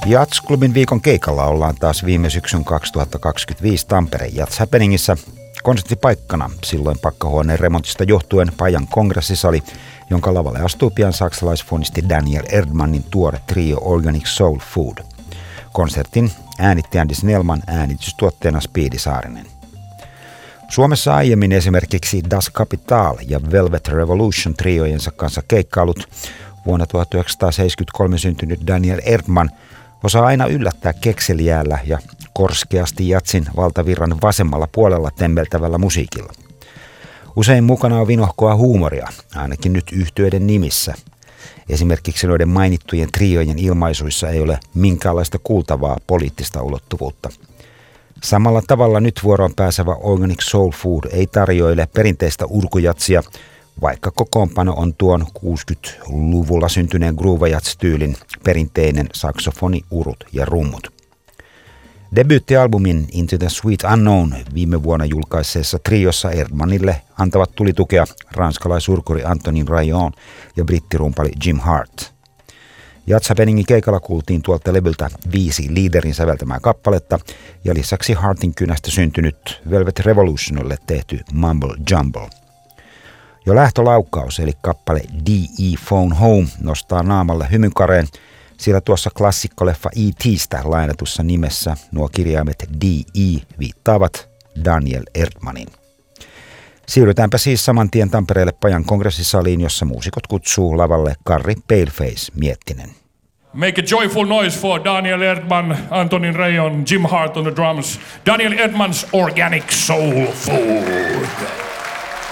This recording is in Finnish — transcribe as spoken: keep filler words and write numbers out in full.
Jats-klubin viikon keikalla ollaan taas viime syksyn kaksituhattakaksikymmentäviisi Tampereen Jats Happeningissa. Konserttipaikkana silloin pakkahuoneen remontista johtuen Pajan kongressisali, jonka lavalle astuu pian saksalaisfonisti Daniel Erdmannin tuore trio Organic Soul Food. Konsertin äänitti Andy Snellman, äänitystuotteena Speedy Saarinen. Suomessa aiemmin esimerkiksi Das Kapital ja Velvet Revolution triojensa kanssa keikkailut. Vuonna tuhatyhdeksänsataaseitsemänkymmentäkolme syntynyt Daniel Erdman osaa aina yllättää kekseliäällä ja korskeasti jatsin valtavirran vasemmalla puolella temmeltävällä musiikilla. Usein mukana on vinohkoa huumoria, ainakin nyt yhtyeiden nimissä. Esimerkiksi noiden mainittujen triojen ilmaisuissa ei ole minkäänlaista kuultavaa poliittista ulottuvuutta. Samalla tavalla nyt vuoroon pääsevä Organic Soul Food ei tarjoile perinteistä urkujatsia, vaikka kokoonpano on tuon kuusikymmentäluvulla syntyneen groove-jats-tyylin perinteinen saksofoni, urut ja rummut. Debyyttialbumin Into the Sweet Unknown viime vuonna julkaisseessa triossa Erdmanille antavat tulitukea ranskalaisurkuri Antonin Rayon ja brittirumpali Jim Hart. Jats Happeningin keikalla kuultiin tuolta levyltä viisi liiderin säveltämää kappaletta ja lisäksi Hartin kynästä syntynyt Velvet Revolutionille tehty Mumble Jumble. Jo lähtölaukaus eli kappale D E Phone Home nostaa naamalle hymykareen, sillä tuossa klassikkoleffa E T:stä lainatussa nimessä nuo kirjaimet D E viittaavat Daniel Erdmanin. Siirrytäänpä siis saman tien Tampereelle Pajan kongressisaliin, jossa muusikot kutsuu lavalle Karri Paleface Miettinen. Make a joyful noise for Daniel Erdman, Antonin Rayon, Jim Hart on the drums. Daniel Erdman's Organic Soul Food.